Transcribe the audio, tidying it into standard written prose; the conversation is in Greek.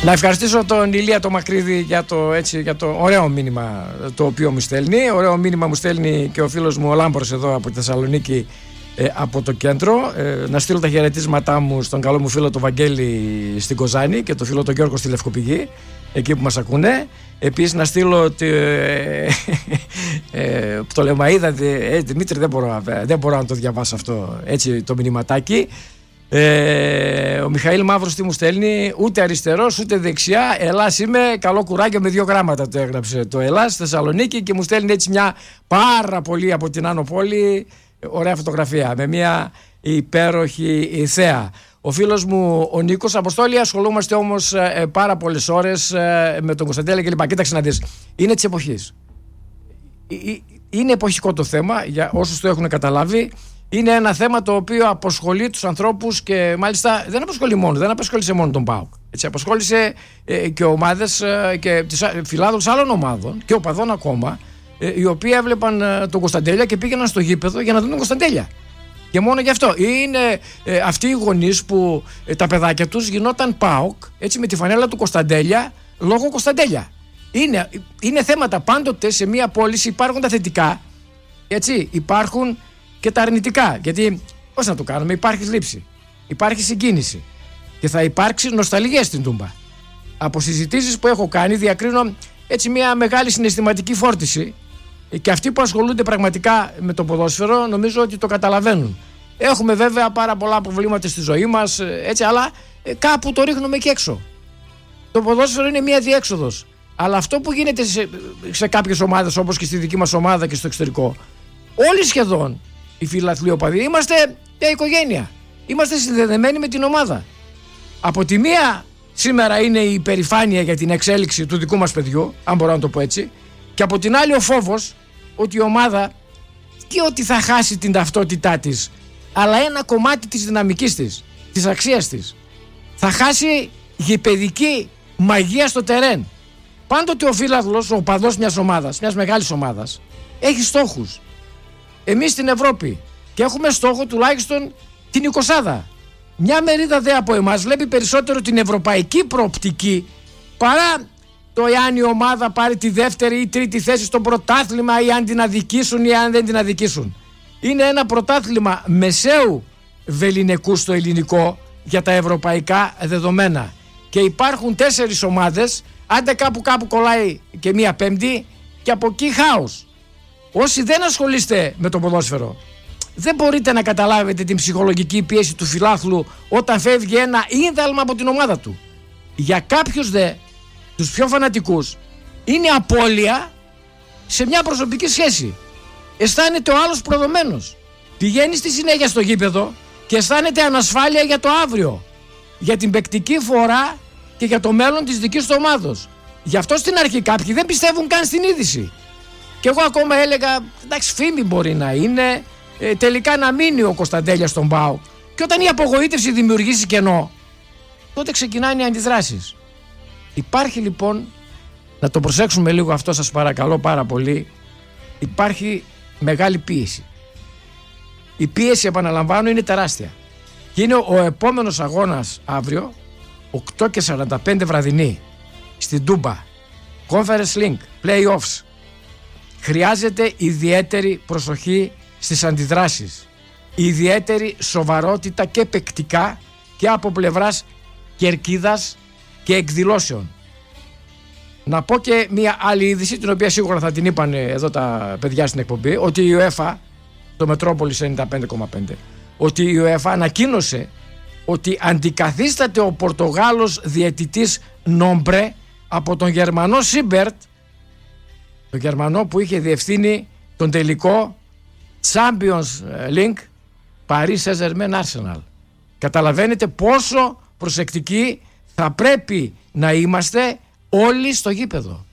Να ευχαριστήσω τον Ηλία το Μακρύδη για το ωραίο μήνυμα το οποίο μου στέλνει. Ωραίο μήνυμα μου στέλνει και ο φίλος μου ο Λάμπρος εδώ από τη Θεσσαλονίκη, από το κέντρο. Να στείλω τα χαιρετίσματά μου στον καλό μου φίλο τον Βαγγέλη στην Κοζάνη και τον φίλο τον Γιώργο στη Λευκοπηγή, εκεί που μας ακούνε. Επίσης να στείλω Πτολεμαΐδα, Δημήτρη, δεν μπορώ να το διαβάσω αυτό έτσι το μηνυματάκι. Ο Μιχαήλ Μαύρος τι μου στέλνει? Ούτε αριστερός ούτε δεξιά, Ελλάς είμαι, καλό κουράγιο, με 2 γράμματα το έγραψε το Ελλάς Θεσσαλονίκη, και μου στέλνει έτσι μια πάρα πολύ από την Άνω Πόλη ωραία φωτογραφία με μια υπέροχη θέα. Ο φίλος μου ο Νίκος, Αποστόλη, ασχολούμαστε όμως πάρα πολλές ώρες με τον Κωνσταντέλια κλπ. Κοίταξε να δεις, είναι της εποχής. Είναι εποχικό το θέμα για όσους το έχουν καταλάβει. Είναι ένα θέμα το οποίο αποσχολεί τους ανθρώπους και μάλιστα δεν απασχόλησε μόνο τον ΠΑΟΚ. Έτσι, απασχόλησε και ομάδες και φιλάδους άλλων ομάδων και οπαδών ακόμα, οι οποίοι έβλεπαν τον Κωνσταντέλια και πήγαιναν στο γήπεδο για να δουν τον Κωνσταντέλια. Και μόνο γι' αυτό. Είναι αυτοί οι γονείς που τα παιδάκια τους γινόταν ΠΑΟΚ, έτσι, με τη φανέλα του Κωνσταντέλια, λόγω Κωνσταντέλια. Είναι θέματα πάντοτε σε μία πώληση, υπάρχουν τα θετικά, έτσι, υπάρχουν και τα αρνητικά. Γιατί πώς να το κάνουμε, υπάρχει θλίψη, υπάρχει συγκίνηση και θα υπάρξει νοσταλγία στην Τούμπα. Από συζητήσεις που έχω κάνει διακρίνω έτσι μια μεγάλη συναισθηματική φόρτιση, και αυτοί που ασχολούνται πραγματικά με το ποδόσφαιρο νομίζω ότι το καταλαβαίνουν. Έχουμε βέβαια πάρα πολλά προβλήματα στη ζωή μας, έτσι, αλλά κάπου το ρίχνουμε και έξω. Το ποδόσφαιρο είναι μια διέξοδος. Αλλά αυτό που γίνεται σε κάποιες ομάδες, όπως και στη δική μας ομάδα και στο εξωτερικό, όλοι σχεδόν οι φιλαθλοί οπαδοί είμαστε μια οικογένεια. Είμαστε συνδεδεμένοι με την ομάδα. Από τη μία σήμερα είναι η υπερηφάνεια για την εξέλιξη του δικού μας παιδιού, αν μπορώ να το πω έτσι, και από την άλλη ο φόβος ότι η ομάδα και ότι θα χάσει την ταυτότητά της, αλλά ένα κομμάτι της δυναμικής της, της αξίας της. Θα χάσει γηπεδική μαγεία στο τερέν. Πάντοτε ο φίλαθλος, ο οπαδός μιας ομάδας, μιας μεγάλης ομάδας, έχει στόχους. Εμείς στην Ευρώπη και έχουμε στόχο τουλάχιστον την 20. Μια μερίδα δε από εμάς βλέπει περισσότερο την ευρωπαϊκή προοπτική παρά το εάν η ομάδα πάρει τη δεύτερη ή τρίτη θέση στο πρωτάθλημα, ή αν την αδικήσουν ή αν δεν την αδικήσουν. Είναι ένα πρωτάθλημα μεσαίου βεληνικού στο ελληνικό για τα ευρωπαϊκά δεδομένα. Και υπάρχουν 4 ομάδες, άντε κάπου κολλάει και μία πέμπτη, και από εκεί χάος. Όσοι δεν ασχολείστε με το ποδόσφαιρο, δεν μπορείτε να καταλάβετε την ψυχολογική πίεση του φιλάθλου όταν φεύγει ένα ίνδαλμα από την ομάδα του. Για κάποιους δε, τους πιο φανατικούς, είναι απώλεια σε μια προσωπική σχέση. Αισθάνεται ο άλλος προδομένος. Πηγαίνει στη συνέχεια στο γήπεδο και αισθάνεται ανασφάλεια για το αύριο, για την παικτική φορά και για το μέλλον της δικής του ομάδος. Γι' αυτό στην αρχή κάποιοι δεν πιστεύουν καν στην είδηση. Και εγώ ακόμα έλεγα, εντάξει, φήμη μπορεί να είναι, τελικά να μείνει ο Κωνσταντέλιας στον ΠΑΟΚ. Και όταν η απογοήτευση δημιουργήσει κενό, τότε ξεκινάνε οι αντιδράσεις. Υπάρχει λοιπόν, να το προσέξουμε λίγο αυτό, σας παρακαλώ πάρα πολύ, υπάρχει μεγάλη πίεση. Η πίεση, επαναλαμβάνω, είναι τεράστια. Και είναι ο επόμενος αγώνας αύριο, 8:45 βραδινή, στην Τούμπα, Conference Link, Playoffs. Χρειάζεται ιδιαίτερη προσοχή στις αντιδράσεις, ιδιαίτερη σοβαρότητα και παικτικά και από πλευράς κερκίδας και εκδηλώσεων. Να πω και μια άλλη είδηση, την οποία σίγουρα θα την είπαν εδώ τα παιδιά στην εκπομπή, ότι η UEFA, το Μετρόπολης 95,5, ότι η UEFA ανακοίνωσε ότι αντικαθίσταται ο Πορτογάλος διαιτητής Νόμπρε από τον Γερμανό Σίμπερτ, τον Γερμανό που είχε διευθύνει τον τελικό Champions League Paris Saint-Germain Arsenal. Καταλαβαίνετε πόσο προσεκτικοί θα πρέπει να είμαστε όλοι στο γήπεδο.